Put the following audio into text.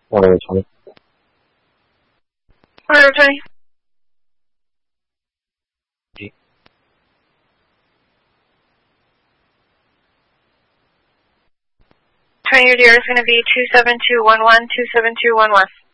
20. Order 20. Your deer is going to be 27211, 27211.